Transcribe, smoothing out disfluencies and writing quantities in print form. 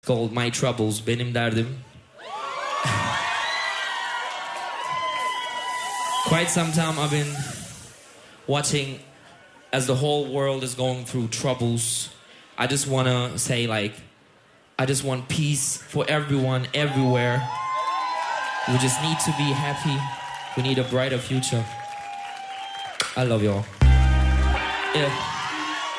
called My Troubles, Benim Derdim. Quite some time I've been watching as the whole world is going through troubles. I just want to say, like, I just want peace for everyone, everywhere. We just need to be happy. We need a brighter future. I love y'all. Yeah.